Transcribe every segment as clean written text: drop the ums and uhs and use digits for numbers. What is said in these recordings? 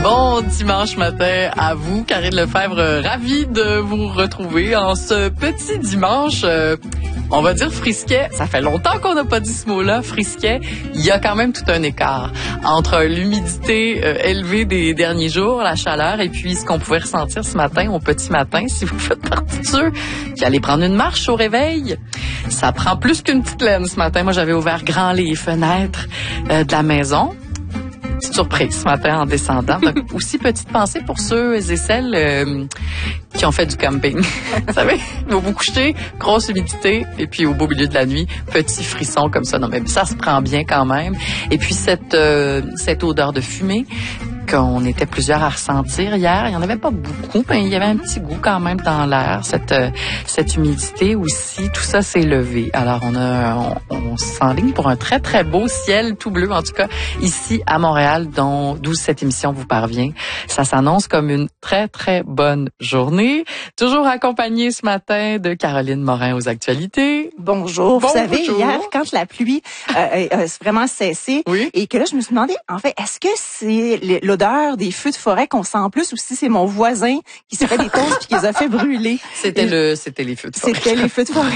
Bon dimanche matin à vous, Karine Lefebvre, ravie de vous retrouver en ce petit dimanche, on va dire frisquet. Ça fait longtemps qu'on n'a pas dit ce mot-là, frisquet. Il y a quand même tout un écart entre l'humidité élevée des derniers jours, la chaleur, et puis ce qu'on pouvait ressentir ce matin, au petit matin, si vous faites partie de ceux qui allaient prendre une marche au réveil. Ça prend plus qu'une petite laine ce matin. Moi, j'avais ouvert grand les fenêtres de la maison. Petite surprise ce matin en descendant. Donc, aussi, petite pensée pour ceux et celles qui ont fait du camping. Vous savez, vous couchez, grosse humidité, et puis au beau milieu de la nuit, petit frisson comme ça. Non, mais ça se prend bien quand même. Et puis, cette odeur de fumée qu'on était plusieurs à ressentir hier. Il n'y en avait pas beaucoup, mais il y avait un petit goût quand même dans l'air. Cette humidité aussi, tout ça s'est levé. Alors, on s'enligne pour un très, très beau ciel tout bleu, en tout cas, ici à Montréal, d'où cette émission vous parvient. Ça s'annonce comme une très, très bonne journée. Toujours accompagnée ce matin de Caroline Morin aux actualités. Bonjour. Vous savez, hier, quand la pluie a vraiment cessé, oui? Et que là, je me suis demandé, en fait, est-ce que c'est l'odeur des feux de forêt qu'on sent en plus, ou si c'est mon voisin qui s'est fait des toasts puis qui les a fait brûler? C'était les feux de forêt. C'était les feux de forêt.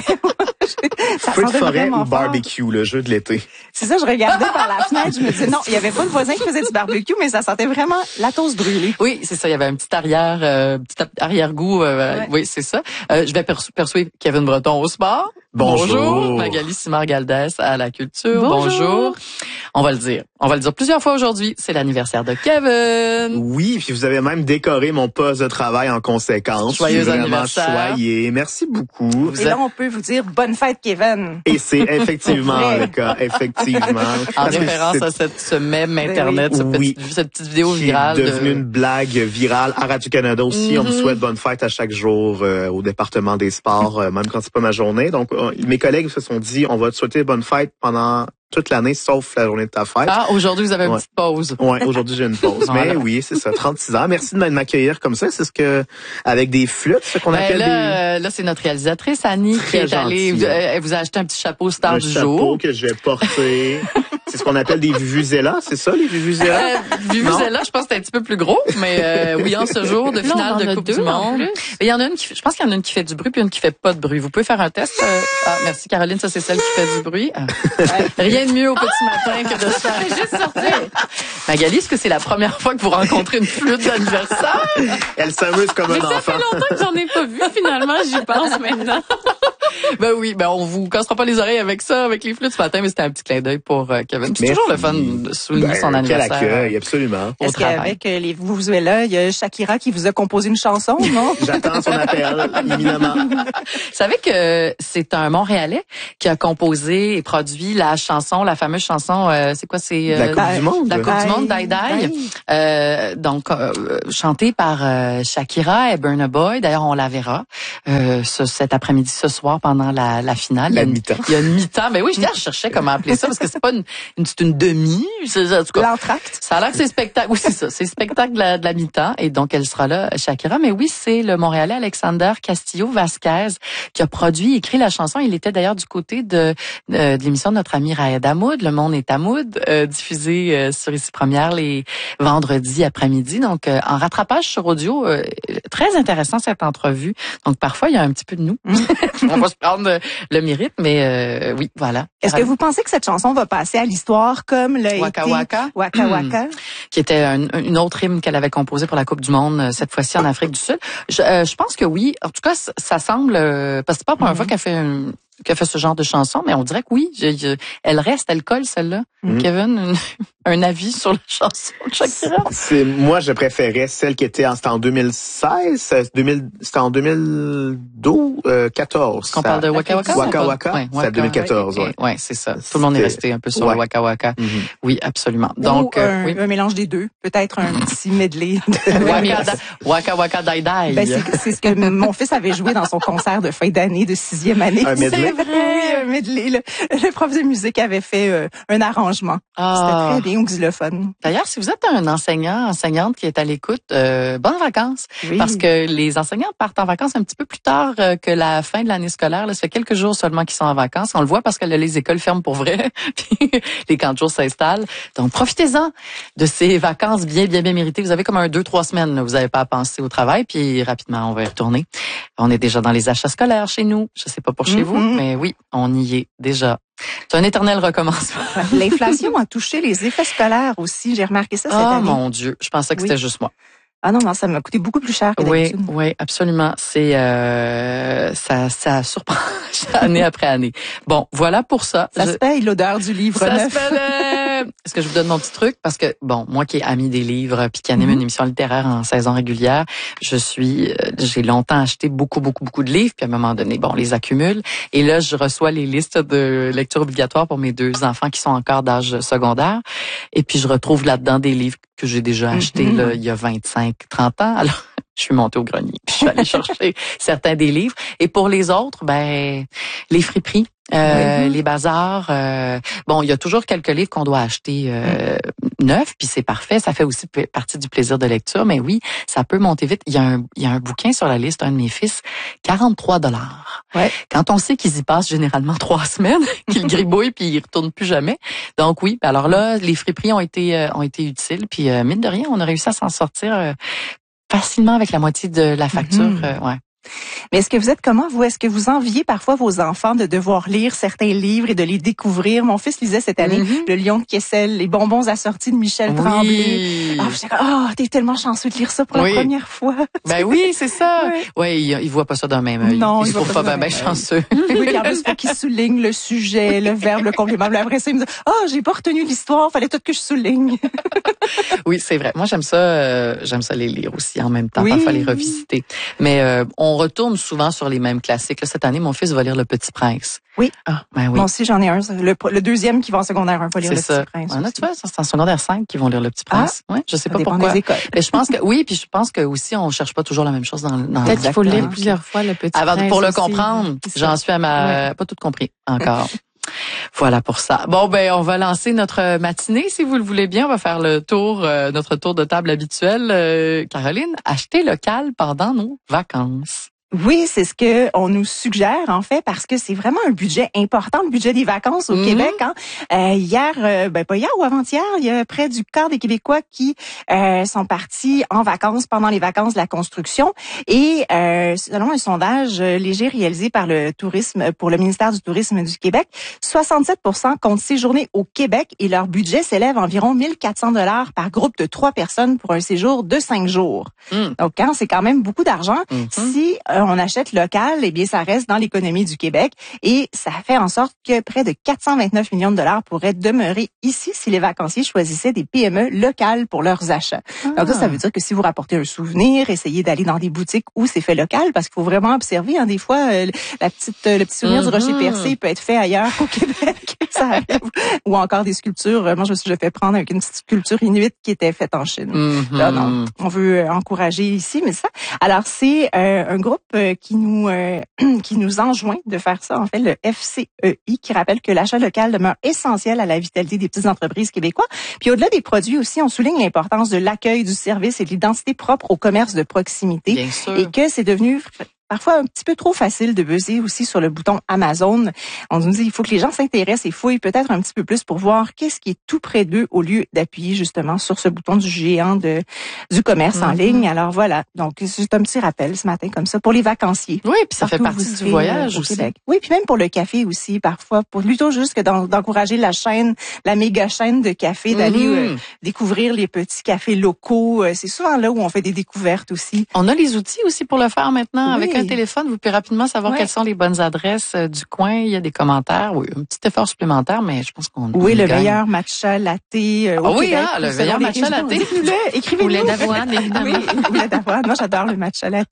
Feu de forêt ou barbecue, le jeu de l'été. C'est ça, je regardais par la fenêtre, je me disais, non, il y avait pas de voisin qui faisait du barbecue, mais ça sentait vraiment la toast brûlée. Oui, c'est ça, il y avait un petit arrière-goût, ouais. Oui, c'est ça. Je vais persuader Kevin Breton au sport. Bonjour. Magali Simard-Galdès à la culture. Bonjour. On va le dire plusieurs fois aujourd'hui. C'est l'anniversaire de Kevin. Oui, puis vous avez même décoré mon poste de travail en conséquence. Joyeux anniversaire. Choyé. Merci beaucoup. Et là, on peut vous dire bonne fête, Kevin. Et c'est effectivement le cas, effectivement. En référence à ce mème Internet, cette petite vidéo virale. Qui est devenue une blague virale à Radio-Canada aussi. On me souhaite bonne fête à chaque jour au département des sports, même quand c'est pas ma journée. Donc, mes collègues se sont dit, on va te souhaiter bonne fête pendant toute l'année, sauf la journée de ta fête. Ah, aujourd'hui, vous avez une petite pause. Ouais, aujourd'hui, j'ai une pause. Voilà. Mais oui, c'est ça, 36 ans. Merci de m'accueillir comme ça. C'est avec des flûtes, ce qu'on appelle là, c'est notre réalisatrice, Annie, qui est allée, elle vous a acheté un petit chapeau star du jour. Un chapeau que je vais porter. C'est ce qu'on appelle des vuvuzelas, c'est ça, les vuvuzelas? Vuvuzelas, je pense que c'est un petit peu plus gros, mais oui, en ce jour de finale de Coupe du Monde. Il y en a une je pense qu'il y en a une qui fait du bruit puis une qui fait pas de bruit. Vous pouvez faire un test. Merci Caroline, ça c'est celle qui fait du bruit. Rien de mieux au petit matin que de se faire juste sortir. Magali, est-ce que c'est la première fois que vous rencontrez une flûte d'anniversaire? Elle s'amuse comme un enfant. Ça fait longtemps que j'en ai pas vu, finalement, j'y pense maintenant. Ben oui, on vous cassera pas les oreilles avec ça, avec les flûtes ce matin, mais c'était un petit clin d'œil pour Kevin. C'est toujours le fun de souligner son anniversaire. Quel accueil, absolument. Est-ce qu'avec les vuvuzelas, il y a Shakira qui vous a composé une chanson, non? J'attends son appel, évidemment. Vous savez que c'est un Montréalais qui a composé et produit la fameuse chanson, c'est quoi, c'est... La Coupe du Monde. La Coupe du Monde, Die Die. Donc, chantée par Shakira et Burna Boy. D'ailleurs, on la verra cet après-midi, ce soir, pendant la finale. Mi-temps. Il y a une mi-temps. Ben oui, je cherchais comment appeler ça, parce que c'est pas c'est une demi. En tout cas, l'entracte. Ça a l'air que c'est spectacle. Oui, c'est ça. C'est spectacle de la mi-temps. Et donc, elle sera là, Shakira. Mais oui, c'est le Montréalais Alexander Castillo-Vasquez qui a produit et écrit la chanson. Il était d'ailleurs du côté de l'émission de notre ami Raed Hamoud, Le Monde est Hamoud, diffusée sur Ici Première les vendredis après-midi. Donc, en rattrapage sur audio, très intéressant cette entrevue. Donc, parfois, il y a un petit peu de nous. On va se prendre le mérite, mais oui, voilà. Est-ce que vous pensez que cette chanson va passer à l'histoire comme le Waka Waka? Waka Waka? Qui était une autre hymne qu'elle avait composée pour la Coupe du Monde, cette fois-ci en Afrique du Sud. Je pense que oui. En tout cas, ça semble... parce que c'est pas la première fois qu'elle fait ce genre de chanson, mais on dirait que oui, elle colle celle-là. Kevin, un avis sur la chanson de Shakira? Moi, je préférais celle qui était en 2016, c'était en 2012, 14. Qu'on parle de Waka Waka? Waka Waka, c'est 2014. Oui, c'est ça. Tout le monde est resté un peu sur le Waka Waka. Oui, absolument. Donc, un mélange des deux. Peut-être un petit medley. Waka Waka Die Die. Ben, c'est ce que mon fils avait joué dans son concert de fin d'année, de 6e année. Un medley avait fait un medley. Le prof de musique avait fait un arrangement. C'était très bien au xylophone. D'ailleurs, si vous êtes un enseignante qui est à l'écoute, bonnes vacances. Oui. Parce que les enseignants partent en vacances un petit peu plus tard que la fin de l'année scolaire. Là, ça fait quelques jours seulement qu'ils sont en vacances. On le voit parce que là, les écoles ferment pour vrai. Puis les camps de jour s'installent. Donc, profitez-en de ces vacances bien méritées. Vous avez comme 2-3 semaines. Là, vous n'avez pas à penser au travail. Puis rapidement, on va y retourner. On est déjà dans les achats scolaires chez nous. Je sais pas pour chez vous, mais oui, on y est déjà. C'est un éternel recommencement. L'inflation a touché les effets scolaires aussi. J'ai remarqué ça cette année. Oh mon Dieu, je pensais que c'était juste moi. Ah non, ça m'a coûté beaucoup plus cher que d'habitude. Oui, absolument. C'est ça surprend année après année. Bon, voilà pour ça. Ça se paye l'odeur du livre neuf. Ça se paye. Est-ce que je vous donne mon petit truc? Parce que, bon, moi qui ai ami des livres puis qui anime une émission littéraire en saison régulière, j'ai longtemps acheté beaucoup de livres, puis à un moment donné, bon, on les accumule. Et là, je reçois les listes de lecture obligatoire pour mes 2 enfants qui sont encore d'âge secondaire. Et puis, je retrouve là-dedans des livres que j'ai déjà achetés là, il y a 25-30 ans. Alors, je suis montée au grenier, puis je suis allée chercher certains des livres. Et pour les autres, les friperies, les bazars. Bon, il y a toujours quelques livres qu'on doit acheter neufs, puis c'est parfait. Ça fait aussi partie du plaisir de lecture. Mais oui, ça peut monter vite. Il y a un bouquin sur la liste, un de mes fils, 43 $. Ouais. Quand on sait qu'ils y passent généralement 3 semaines, qu'ils gribouillent puis ils retournent plus jamais. Donc oui, alors là, les friperies ont été utiles. Puis mine de rien, on a réussi à s'en sortir facilement avec la moitié de la facture. Ouais. Mais est-ce que vous êtes comment, vous? Est-ce que vous enviez parfois vos enfants de devoir lire certains livres et de les découvrir? Mon fils lisait cette année Le Lion de Kessel, Les bonbons assortis de Michel Tremblay. Ah, j'étais comme, t'es tellement chanceux de lire ça pour la première fois. Ben oui, c'est ça. Ouais, il voit pas ça d'un même œil. Non, il se trouve pas bien chanceux. Oui, en plus, faut qu'il souligne le sujet, le verbe, le complément. Après ça, il me dit, j'ai pas retenu l'histoire, fallait tout que je souligne. Oui, c'est vrai. Moi, j'aime ça les lire aussi en même temps, parfois les revisiter. Mais on retourne souvent sur les mêmes classiques. Là, cette année, mon fils va lire Le Petit Prince. Oui. Oui. Moi aussi, j'en ai un. Le deuxième qui va en secondaire 1 va lire Le Petit Prince. Là, tu vois, c'est en secondaire 5 qui vont lire Le Petit Prince. Oui, je sais pas pourquoi. Des écoles. Mais je pense que puis je pense que aussi on cherche pas toujours la même chose dans peut-être qu'il faut le lire plusieurs fois Le Petit Prince pour le aussi. comprendre. J'en suis à pas tout compris encore. Voilà pour ça. Bon, on va lancer notre matinée, si vous le voulez bien. On va faire notre tour de table habituel. Caroline, acheter local pendant nos vacances. Oui, c'est ce que on nous suggère en fait parce que c'est vraiment un budget important, le budget des vacances au Québec. Hier, pas hier ou avant-hier, il y a près du quart des Québécois qui sont partis en vacances pendant les vacances de la construction. Et selon un sondage léger réalisé par pour le ministère du Tourisme du Québec, 67% comptent séjourner au Québec et leur budget s'élève à environ 1 400 $ par groupe de 3 personnes pour un séjour de 5 jours. Donc, c'est quand même beaucoup d'argent. Si on achète local, eh bien, ça reste dans l'économie du Québec et ça fait en sorte que près de 429 millions de dollars pourraient demeurer ici si les vacanciers choisissaient des PME locales pour leurs achats. Donc ça veut dire que si vous rapportez un souvenir, essayez d'aller dans des boutiques où c'est fait local parce qu'il faut vraiment observer. Des fois, le petit souvenir du rocher percé peut être fait ailleurs qu'au Québec. Ça arrive. Ou encore des sculptures. Moi, je me suis fait prendre avec une petite sculpture inuite qui était faite en Chine. Là, non, on veut encourager ici, mais ça. Alors, c'est un groupe qui nous enjoint de faire ça, en fait, le FCEI, qui rappelle que l'achat local demeure essentiel à la vitalité des petites entreprises québécoises. Puis au-delà des produits aussi, on souligne l'importance de l'accueil, du service et de l'identité propre au commerce de proximité. Bien sûr. Et que c'est devenu parfois un petit peu trop facile de buzzer aussi sur le bouton Amazon. On nous dit il faut que les gens s'intéressent et fouillent peut-être un petit peu plus pour voir qu'est-ce qui est tout près d'eux au lieu d'appuyer justement sur ce bouton du géant du commerce en ligne. Alors voilà, donc c'est un petit rappel ce matin comme ça pour les vacanciers. Oui, puis ça fait partie du voyage aussi. Québec. Oui, puis même pour le café aussi parfois, pour plutôt juste que d'encourager la méga chaîne de café, d'aller découvrir les petits cafés locaux. C'est souvent là où on fait des découvertes aussi. On a les outils aussi pour le faire maintenant avec un téléphone, vous pouvez rapidement savoir quelles sont les bonnes adresses du coin. Il y a des commentaires. Oui, un petit effort supplémentaire, mais je pense qu'on le meilleur matcha latte au Québec. Le meilleur matcha latte. Écrivez-nous. Ou lait d'avoine, évidemment. Oui, lait d'avoine. Moi, j'adore le matcha latte.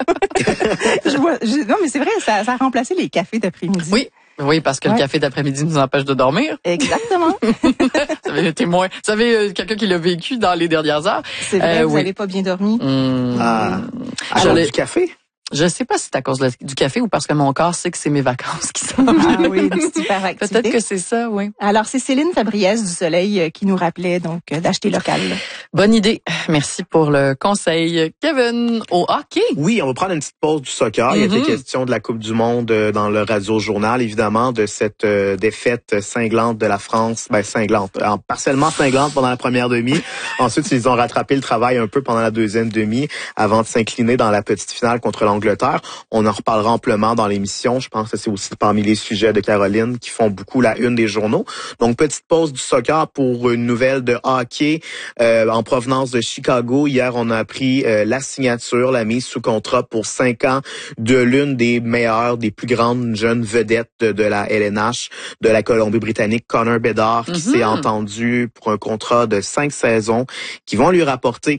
Non, mais c'est vrai, ça a remplacé les cafés d'après-midi. Oui, parce que le café d'après-midi nous empêche de dormir. Exactement. Vous avez été témoin. Vous savez, quelqu'un qui l'a vécu dans les dernières heures. C'est vrai, vous n'avez pas bien dormi. Du café? Je sais pas si c'est à cause du café ou parce que mon corps sait que c'est mes vacances qui sont. Ah oui, une petite hyperactivité. Peut-être que c'est ça, oui. Alors, c'est Céline Fabriès du Soleil qui nous rappelait donc d'acheter local. Bonne idée. Merci pour le conseil. Kevin, au hockey. Oui, on va prendre une petite pause du soccer. Il y a des questions de la Coupe du Monde dans le Radio-Journal, évidemment, de cette défaite cinglante de la France. Cinglante. Partiellement cinglante pendant la première demi. Ensuite, ils ont rattrapé le travail un peu pendant la deuxième demi avant de s'incliner dans la petite finale contre l'Angleterre. On en reparlera amplement dans l'émission. Je pense que c'est aussi parmi les sujets de Caroline qui font beaucoup la une des journaux. Donc, petite pause du soccer pour une nouvelle de hockey en provenance de Chicago. Hier, on a appris la signature, la mise sous contrat pour 5 ans de l'une des meilleures, des plus grandes jeunes vedettes de la LNH, de la Colombie-Britannique, Connor Bedard, qui s'est entendu pour un contrat de 5 saisons qui va lui rapporter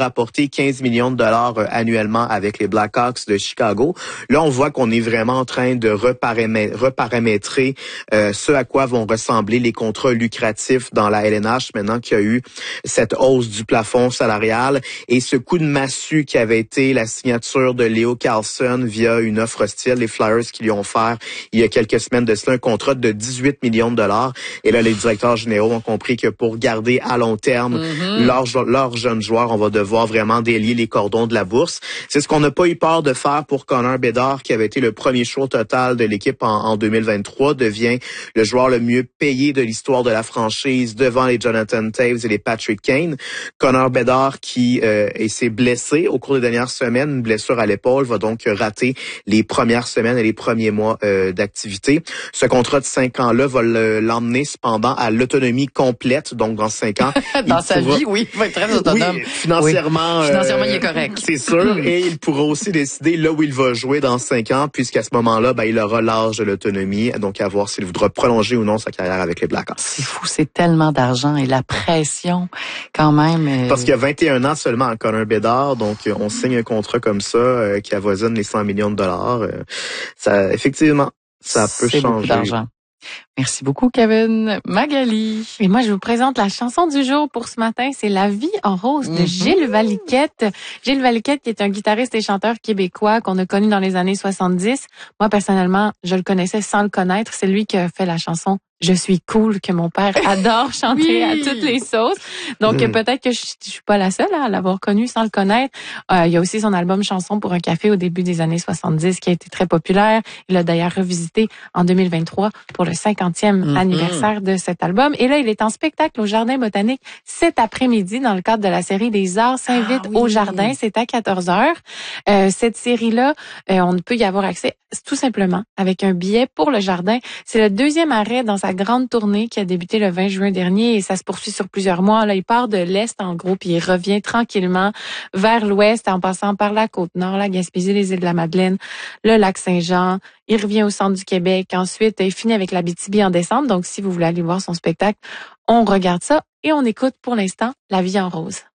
15 millions de dollars annuellement avec les Blackhawks de Chicago. Là, on voit qu'on est vraiment en train de reparamétrer ce à quoi vont ressembler les contrats lucratifs dans la LNH maintenant qu'il y a eu cette hausse du plafond salarial et ce coup de massue qui avait été la signature de Leo Carlsson via une offre hostile, les Flyers qui lui ont offert il y a quelques semaines de cela un contrat de 18 millions de dollars. Et là, les directeurs généraux ont compris que pour garder à long terme leurs jeunes joueurs, on va devoir vraiment délier les cordons de la bourse. C'est ce qu'on n'a pas eu peur de faire pour Connor Bedard, qui avait été le premier choix total de l'équipe en 2023, devient le joueur le mieux payé de l'histoire de la franchise devant les Jonathan Toews et les Patrick Kane. Connor Bedard qui s'est blessé au cours des dernières semaines, une blessure à l'épaule, va donc rater les premières semaines et les premiers mois d'activité. Ce contrat de 5 ans-là va l'emmener cependant à l'autonomie complète, donc dans 5 ans. Dans sa vie, oui, il va être très autonome. Oui, financièrement, financièrement, il est correct. C'est sûr, et il pourra aussi décider là où il va jouer dans 5 ans, puisqu'à ce moment-là, il aura l'âge de l'autonomie, donc à voir s'il voudra prolonger ou non sa carrière avec les Blackhawks. C'est fou, c'est tellement d'argent et la pression quand même. Parce qu'il y a 21 ans seulement à Connor Bedard, donc on signe un contrat comme ça qui avoisine les 100 millions de dollars. Ça, effectivement, ça peut changer. Beaucoup d'argent. Merci beaucoup, Kevin. Magali. Et moi, je vous présente la chanson du jour pour ce matin. C'est La vie en rose de Gilles Valiquette. Gilles Valiquette, qui est un guitariste et chanteur québécois qu'on a connu dans les années 70. Moi, personnellement, je le connaissais sans le connaître. C'est lui qui a fait la chanson Je suis cool, que mon père adore chanter à toutes les sauces. Donc, peut-être que je suis pas la seule à l'avoir connu sans le connaître. Il y a aussi son album Chanson pour un café au début des années 70 qui a été très populaire. Il l'a d'ailleurs revisité en 2023 pour le 50e anniversaire de cet album. Et là, il est en spectacle au Jardin botanique cet après-midi dans le cadre de la série des Arts s'invite au Jardin. C'est à 14h. Cette série-là, on peut y avoir accès tout simplement avec un billet pour le Jardin. C'est le deuxième arrêt dans sa grande tournée qui a débuté le 20 juin dernier et ça se poursuit sur plusieurs mois. Là, il part de l'Est en gros puis il revient tranquillement vers l'Ouest en passant par la Côte-Nord, la Gaspésie, les îles de la Madeleine, le lac Saint-Jean. Il revient au centre du Québec. Ensuite, il finit avec l'Abitibi en décembre. Donc, si vous voulez aller voir son spectacle, on regarde ça et on écoute pour l'instant La vie en rose.